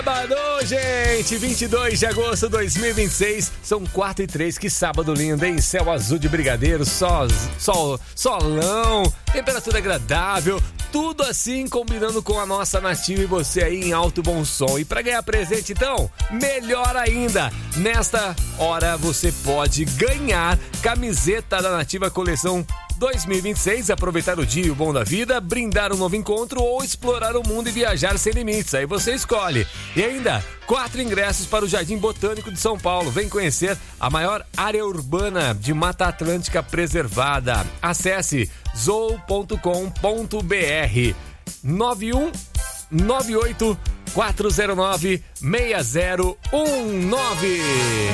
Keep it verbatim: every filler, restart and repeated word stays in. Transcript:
sábado, gente! vinte e dois de agosto de dois mil e vinte e seis. São quatro e três. Que sábado lindo, hein? Céu azul de brigadeiro, sol, sol, solão, temperatura agradável. Tudo assim combinando com a nossa Nativa e você aí em alto bom som. E para ganhar presente, então, melhor ainda. Nesta hora você pode ganhar camiseta da Nativa Coleção dois mil e vinte e seis, aproveitar o dia e o bom da vida, brindar um novo encontro ou explorar o mundo e viajar sem limites. Aí você escolhe. E ainda, quatro ingressos para o Jardim Botânico de São Paulo. Vem conhecer a maior área urbana de Mata Atlântica preservada. Acesse zoo ponto com ponto br nove um nove oito quatro zero nove seis zero um nove.